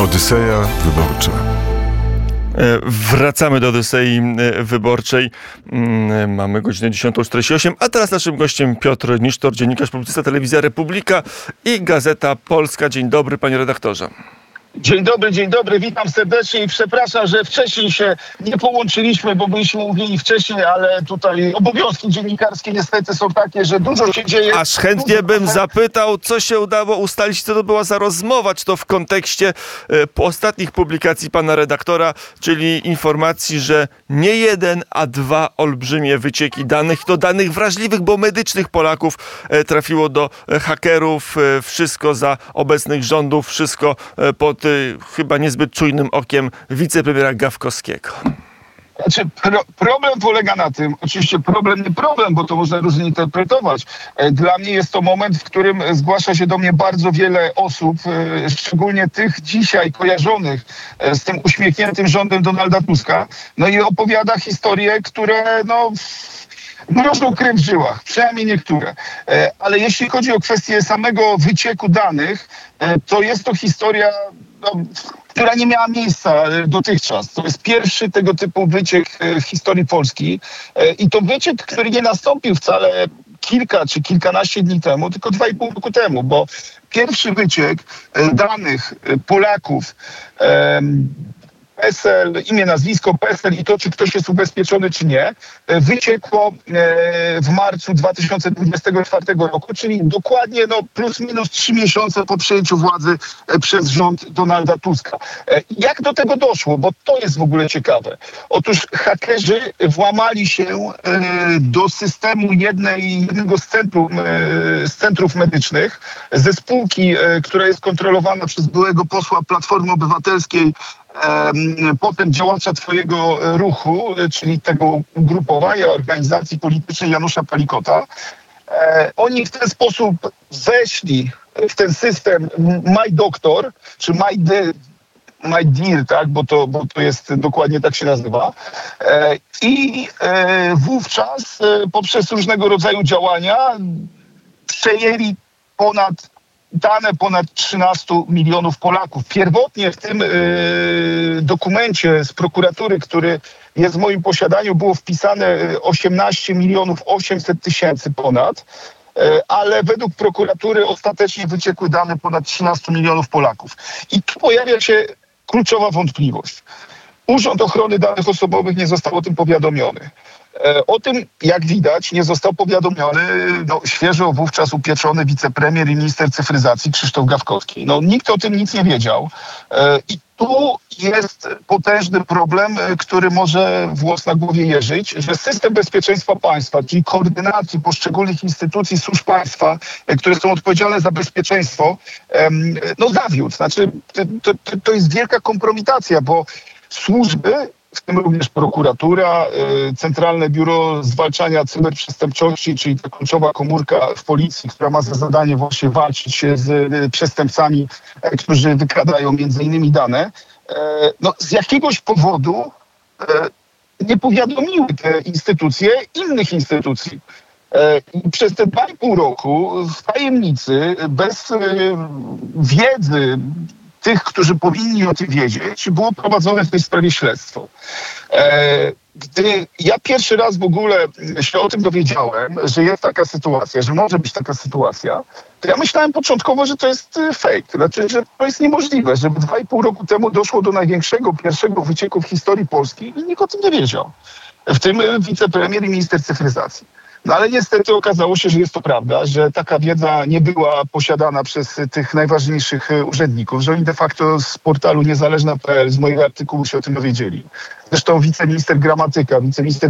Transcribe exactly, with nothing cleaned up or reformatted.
Odyseja wyborcza. Wracamy do Odysei Wyborczej. Mamy godzinę dziesiątą czterdzieści osiem, a teraz naszym gościem Piotr Nisztor, dziennikarz, publicysta, Telewizja Republika i Gazeta Polska. Dzień dobry, panie redaktorze. Dzień dobry, dzień dobry, witam serdecznie i przepraszam, że wcześniej się nie połączyliśmy, bo byliśmy umówieni wcześniej, ale tutaj obowiązki dziennikarskie niestety są takie, że dużo się dzieje. Aż chętnie bym zapytał, co się udało ustalić, co to była za rozmowa, czy to w kontekście e, ostatnich publikacji pana redaktora, czyli informacji, że nie jeden, a dwa olbrzymie wycieki danych, to danych wrażliwych, bo medycznych Polaków e, trafiło do e, hakerów, e, wszystko za obecnych rządów, wszystko e, pod chyba niezbyt czujnym okiem wicepremiera Gawkowskiego. Znaczy, pro, problem polega na tym, oczywiście problem nie problem, bo to można różnie interpretować. Dla mnie jest to moment, w którym zgłasza się do mnie bardzo wiele osób, szczególnie tych dzisiaj kojarzonych z tym uśmiechniętym rządem Donalda Tuska, no i opowiada historie, które no... mrożą krew w żyłach, przynajmniej niektóre. Ale jeśli chodzi o kwestię samego wycieku danych, to jest to historia, no, która nie miała miejsca dotychczas. To jest pierwszy tego typu wyciek w historii Polski. I to wyciek, który nie nastąpił wcale kilka czy kilkanaście dni temu, tylko dwa i pół roku temu, bo pierwszy wyciek danych Polaków, P E S E L, imię, nazwisko, P E S E L i to, czy ktoś jest ubezpieczony, czy nie, wyciekło w marcu dwa tysiące dwudziestego czwartego roku, czyli dokładnie no, plus minus trzy miesiące po przejęciu władzy przez rząd Donalda Tuska. Jak do tego doszło? Bo to jest w ogóle ciekawe. Otóż hakerzy włamali się do systemu jednej, jednego z, centrum, z centrów medycznych, ze spółki, która jest kontrolowana przez byłego posła Platformy Obywatelskiej, potem działacza twojego ruchu, czyli tego ugrupowania organizacji politycznej Janusza Palikota. Oni w ten sposób weszli w ten system My Doctor, czy My, De, My Dear, tak, bo to, bo to jest dokładnie tak się nazywa. I wówczas poprzez różnego rodzaju działania przejęli ponad dane ponad trzynaście milionów Polaków. Pierwotnie w tym y, dokumencie z prokuratury, który jest w moim posiadaniu, było wpisane osiemnaście milionów osiemset tysięcy ponad, y, ale według prokuratury ostatecznie wyciekły dane ponad trzynaście milionów Polaków. I tu pojawia się kluczowa wątpliwość. Urząd Ochrony Danych Osobowych nie został o tym powiadomiony. O tym, jak widać, nie został powiadomiony no, świeżo wówczas upieczony wicepremier i minister cyfryzacji Krzysztof Gawkowski. No, nikt o tym nic nie wiedział. I tu jest potężny problem, który może włos na głowie jeżyć, że system bezpieczeństwa państwa, czyli koordynacji poszczególnych instytucji służb państwa, które są odpowiedzialne za bezpieczeństwo, no zawiódł. Znaczy, to, to, to jest wielka kompromitacja, bo służby, w tym również prokuratura, Centralne Biuro Zwalczania Cyberprzestępczości, czyli ta kluczowa komórka w policji, która ma za zadanie właśnie walczyć z przestępcami, którzy wykradają między innymi dane, no z jakiegoś powodu nie powiadomiły te instytucje innych instytucji. I przez te dwa i pół roku w tajemnicy, bez wiedzy tych, którzy powinni o tym wiedzieć, było prowadzone w tej sprawie śledztwo. Gdy ja pierwszy raz w ogóle się o tym dowiedziałem, że jest taka sytuacja, że może być taka sytuacja, to ja myślałem początkowo, że to jest fake. Znaczy, że to jest niemożliwe, żeby dwa i pół roku temu doszło do największego, pierwszego wycieku w historii Polski i nikt o tym nie wiedział. W tym wicepremier i minister cyfryzacji. No ale niestety okazało się, że jest to prawda, że taka wiedza nie była posiadana przez tych najważniejszych urzędników, że oni de facto z portalu niezależna kropka p l, z mojego artykułu się o tym dowiedzieli. Zresztą wiceminister Gramatyka, wiceminister